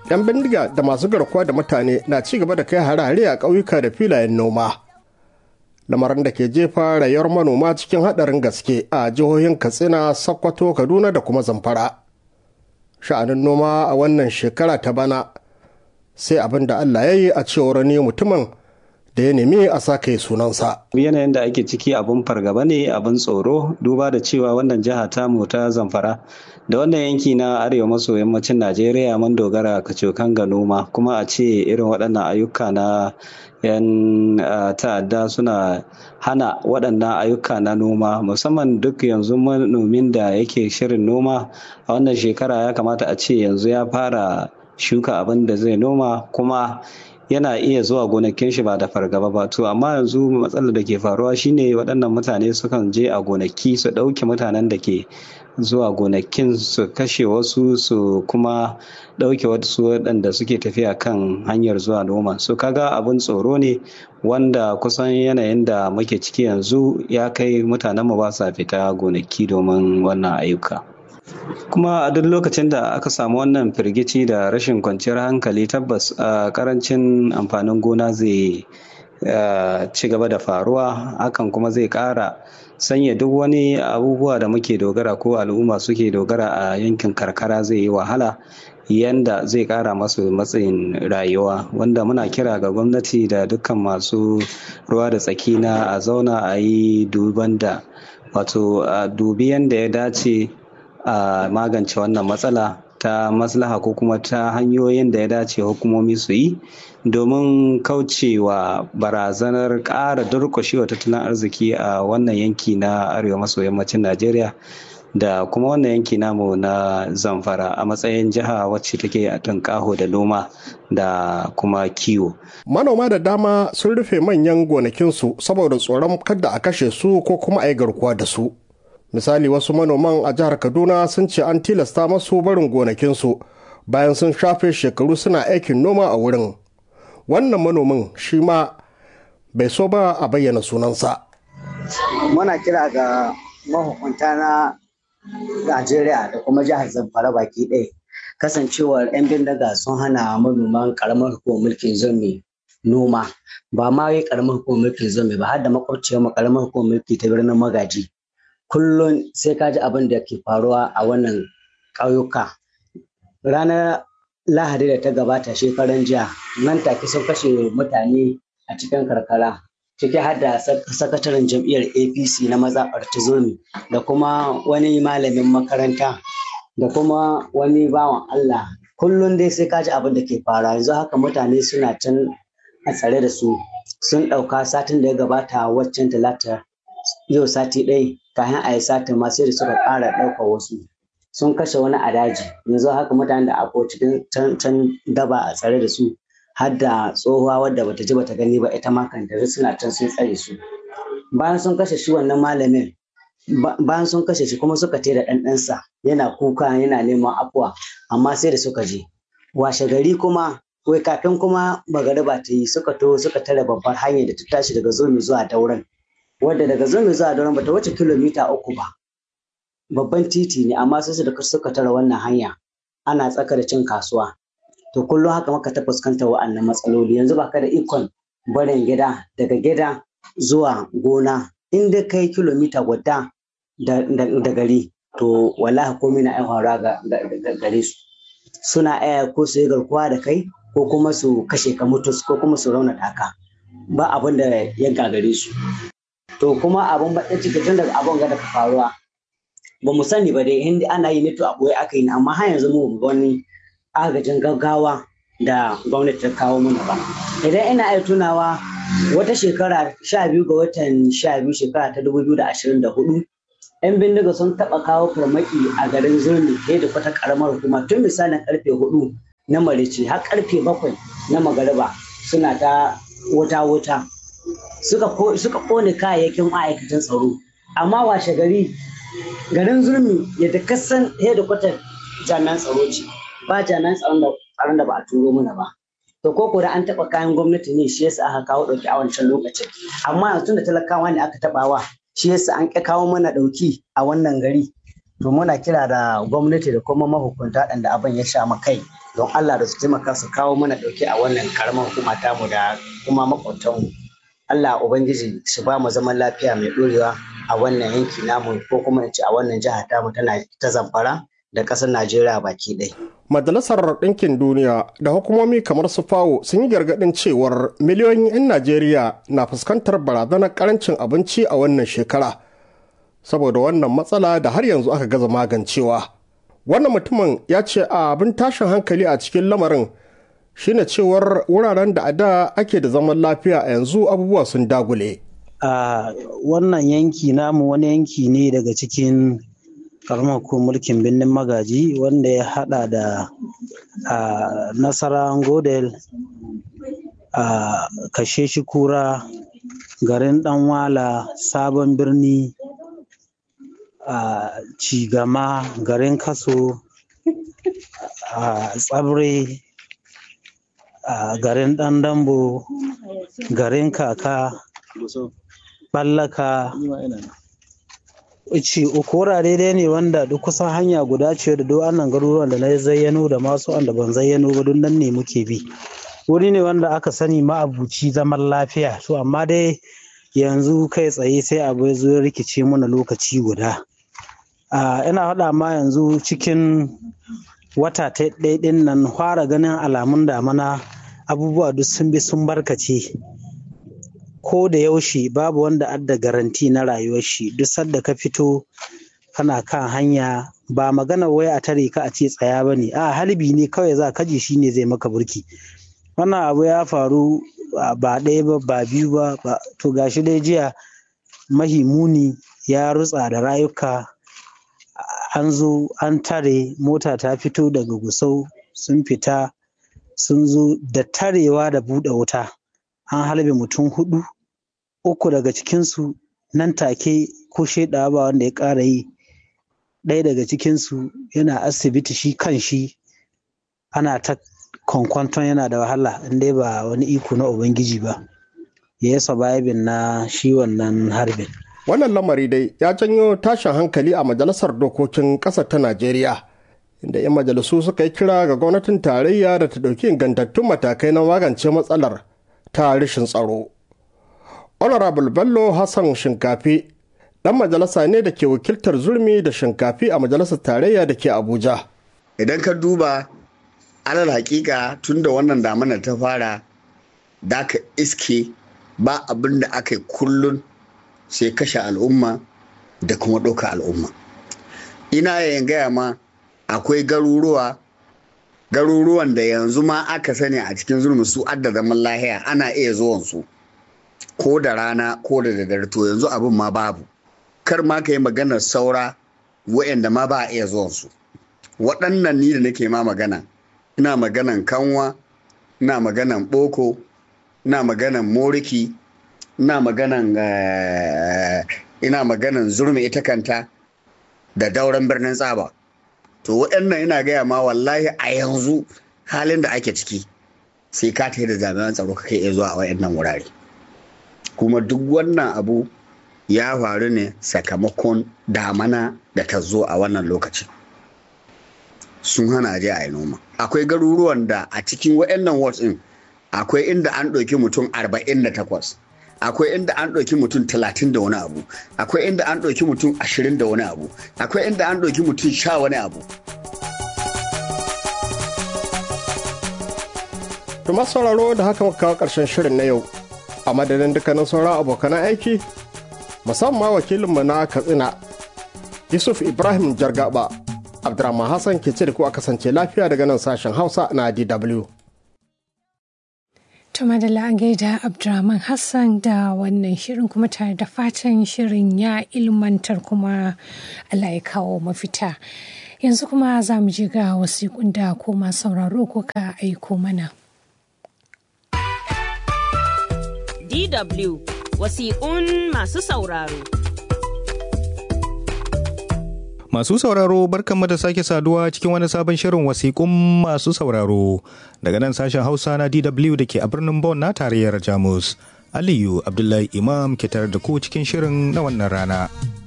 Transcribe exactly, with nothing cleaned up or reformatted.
'yan bindiga da masu garkuwa da mutane na ci gaba da kai hare-hare a ƙauyuka da filayen noma, lamarin da ke jefa rayuwar manoma cikin haɗarin gaske a jihohin Katsina, Sokoto, Kaduna da kuma Zamfara. Sha'anin noma a wannan shekara ta bana sai abin da Allah ya yi, a cewar ni mutumin da ya nemi a sake sunansa. Yanayin da ake ciki abin fargaba ne, abin tsoro, duba da cewa wannan jiha tamu ta Zamfara da wannan yanki na arewa maso yammacin Najeriya mun dogara kacokan ga noma, kuma a ce irin waɗannan ayyuka na 'yan ta'adda suna hana waɗannan ayyuka na noma, musamman duk yanzu manomin da yake shirin noma a wannan shekara ya kamata a ce yanzu ya fara shuka abin da zai noma, kuma yana iya zuwa gonakin shi ba da fargaba ba. To amma yanzu matsalar da ke faruwa shine waɗannan mutane sukan je a gonaki su ɗauke mutanen da ke zuwa gonakin, su kashe wasu, su kuma ɗauke wasu waɗanda suke tafiya kan hanyar zuwa noma. So kaga abin tsoro ne wanda kusan yanayin da muke ciki yanzu ya kai mutanen mu ba sa fita gonaki domin wannan ayyuka. Kuma a duk lokacin da aka samu wannan firgici da rashin kwanciyar hankali, tabbas a karancin amfanin gona zai ci gaba da faruwa, hakan kuma zai ƙara sanya duk wani abubuwa da muke dogara ko al'umma suke dogara a yankin karkara zai yi wahala, yanda zai ƙara masu matsayin rayuwa, wanda muna kira ga gwamnati da dukkan masu ruwa da tsaki na a zauna a yi duban da wato a dubi yanda ya dace a magance wannan matsala ta maslaha ko kuma ta hanyoyin da ya dace hukumomi su yi domin kaucewa barazanar ƙara durƙushewa tattalin arziki a wannan yanki na arewa maso yammacin Najeriya da kuma wannan yanki namu na Zamfara a matsayin jiha wacce take a tunƙaho da noma da kuma kiwo. Manoma da dama sun rufe manyan gonakinsu saboda tsoron kada a kashe su ko kuma a yi garkuwa da su. Misali, wasu manoman a jihar Kaduna sun ce an tilasta masu barin gonakinsu bayan sun shafe shekaru suna aikin noma a wurin. Wannan manomin shi ma bai so ba a bayyana sunansa. Muna kira ga mahukunta na Najeriya da kuma jihar Zamfara baki ɗaya, kasancewar 'yan bindiga sun hana manoman ƙaramar hukumar mulkin Zombe noma, ba ma yi ƙaramar hukumar mulkin Zombe ba, har da makwabciyar ƙaramar hukumar mulki ta birnin Magaji. Kullum sai ka ji abin da ke faruwa a wannan ƙauyuka. Ranar Lahadi da ta gabata shekaran jiya, nan take sun kashe mutane a cikin karkara, ciki har da sakataren jam'iyyar A P C na mazaɓar ta Zombe da kuma wani malamin makaranta da kuma wani bawan Allah. Kullum dai sai ka ji abin da ke faruwa. Yanzu haka mutane suna can a tsare da su, sun ɗauka satin da ya gabata waccan talata, yau sati ɗaya kafin a yi satin ma sai da suka ƙara ɗaukar wasu, sun kashe wani a daji. Yanzu haka mutanen da akwai cikin can daba a tsare da su, har da tsohuwa wadda bata ji bata gani ba ita ma kanta suna can sun tsare su. Bayan sun kashe shi wannan malamin, bayan sun kashe shi kuma suka tada ɗan ɗansa yana kuka yana neman afuwa, amma sai da suka je. Washe gari kuma wai kafin kuma magariba ta yi suka to suka tare babbar hanyar da ta tashi daga Zombe zuwa Dauran, wadda daga Zombe zuwa Dauran bata wuce kilomita uku ba. Babban titi ne, amma sai da suka tara wannan hanya ana tsaka da cin kasuwa. To kullum haka muka ta fuskantar wa'annan matsaloli. Yanzu baka da ikon barin gida daga gida zuwa gona, in dai kai kilomita guda da gari, to wallahi komai na aiwawa ga gare su. Suna aya ko su yi garkuwa da kai ko kuma su kashe ka mutus ko kuma su raunata ka, ba abin da ya gagare su. To kuma abin baɗin ciki tun daga abin ga da ka faruwa ba mu sani ba dai, in ana yi ne to a ɓoye aka yi, amma har yanzu mu ga wani agajin gaggawa da gwamnati ta kawo mana ba. Idan ina iya tunawa wata shekara sha biyu ga watan sha biyu shekara ta dubu biyu da ashirin da hudu, 'yan bindiga sun taɓa kawo farmaki a garin Zurmi da da kwata ƙaramar hukuma tun misalin karfe hudu na marici har karfe bakwai na magariba suna ta wuta-wuta. Suka kone kayayyakin ma'aikatan tsaro, amma washe gari garin Zurmi yadda kasan da kwata jami'an tsaro ce, ba jami'an tsaron da ba a turo mana ba. To ko da an taɓa kayan gwamnati ne shi yasa aka kawo ɗauki a wancan lokacin, amma yanzu da talakawa ne aka taɓawa shi yasa an ƙi kawo mana ɗauki a wannan gari. to muna kira da gwamnati da kuma mahukunta da abin ya sha kai don Allah da su taimaka su kawo mana ɗauki a wannan karamar hukuma tamu da kuma makwabtanmu. Allah Ubangiji su ba mu zaman lafiya mai ɗorewa a wannan yanki namu ko kuma in ce a wannan jiha tamu ta Zamfara da ƙasar Najeriya baki ɗaya. Majalisar Ɗinkin Duniya da hukumomi kamar su FAO sun yi gargaɗin cewar miliyoyin 'yan Najeriya na fuskantar barazanar ƙarancin abinci a wannan shekara. Saboda wannan matsala da har yanzu aka gaza magancewa. Wannan mutumin ya ce abin tashin hankali a cikin lamarin shine cewar wuraren da a da ake da zaman lafiya a yanzu abubuwa sun dagule. A wannan yanki namu wani yanki ne daga cikin karamar ko mulkin birnin Magaji wanda ya hada da Nasarawan Godel, a Kashe Shikura, garin Danwala, Sabon Birni, a Cigama, garin Kaso, a Tsabre, a garin Dandambo, garin Kaka, Ballaka, ce uku wurare dai ne wanda duk kusan hanya guda ce da duk annan garuruwan da na zayyano da masu wanda ban zayyano ba don nan ne muke bi. Wuri ne wanda aka sani ma'abuci zaman lafiya, to amma dai yanzu kai tsaye sai abu ya zo ya rikice mana lokaci guda. Ina faɗa ma yanzu cikin wata ta ɗaya ɗin nan fara ganin alamun damana abubuwa duk sun bi sun barkace. Ko da yaushe babu wanda adda garanti na rayuwar shi, duk sadda ka fito kana kan hanya ba magana wai a tare ka a ce tsaya ba ne, a halbi ne kawai za ka ji shi ne zai maka burki. Wannan abu ya faru ba ɗaya ba ba biyu ba, to gashi dai jiya mahimuni ya rutsa da rayuka, an zo an tare mota ta fito daga Gusau sun fita sun zo da tarewa da buɗe wuta. An halbe mutum hudu, uku daga cikinsu nan take ko shaidawa ba wanda ya ƙara yi. Ɗaya daga cikinsu yana asibiti shi kan shi ana ta kwankwanton yana da wahala inda ba wani iko na Ubangiji ba. Ya yi surviving na shi wannan harbin. Wannan lamari dai ya janyo tashin hankali a majalisar dokokin ƙasar ta Najeriya, inda 'yan majalisu suka yi kira ga gwamnatin tarayya da ta ɗauki ingantattun matakai na magance matsalar ta rashin tsaro. Honorable Bello Hassan Shinkafi ɗan majalisa ne da ke wakiltar Zurmi da Shinkafi a majalisar tarayya da ke Abuja. Idan ka duba alal hakika tun da wannan damanar ta fara da ka iske ba abin da aka yi kullun sai kashe al'umma da kuma ɗauka al'umma. Ina yayin gaya ma akwai garuruwa garuruwan da yanzu ma aka sani a cikin Zurmi su adda zaman lahiya ana iya zuwan su ko da rana ko da daddare, to yanzu abin ma babu. Kar ma ka yi maganar saura wa'anda ma ba a iya zuwan su. Waɗannan ni da nake ma magana, ina maganan Kanwa, ina maganan Boko, ina maganan Moriki, ina maganan ina maganan Zurmi ita kanta da Dauran Birnin Tsaba. To waɗannan ina gaya ma wallahi a yanzu halin da ake ciki sai ka tafi da jami'an tsaro ka kai iya zuwa a waɗannan wurare. Kuma duk wannan abu ya faru ne sakamakon damana da ta zo a wannan lokaci. Sun hana je a yi noma. Akwai garuruwan da a cikin waɗannan wards ɗin akwai inda an ɗauki mutum arba'in da takwas. Akwai inda an ɗauki mutum talatin da wani abu, akwai inda an ɗauki mutum ashirin da wani abu, akwai inda an ɗauki mutum sha wani abu. Tuma sauraro da haka muka kawo ƙarshen shirin na yau, a madadin dukkanin sauran abokan aiki, musamman wakilinmu na Katsina, Yusuf Ibrahim Jargaba, Abdurrahman Hassan ke ce da ku a kasance lafiya daga nan sashen Hausa na D W. To madalla an gaida Abdurrahman Hassan da wannan shirin, kuma tare da fatan shirin ya ilmantar kuma Allah ya kawo mafita. Yanzu kuma za mu je ga wasiƙun da koma sauraro ko ka aiko mana. D W wasiƙun masu sauraro. Masu sauraro barkanmu da sake saduwa cikin wani sabon shirin wasiƙun masu sauraro daga nan sashen Hausa na D W da ke a birnin Bonn na tarayyar Jamus. Aliyu Abdullahi Imam ke tare da ku cikin shirin na wannan rana.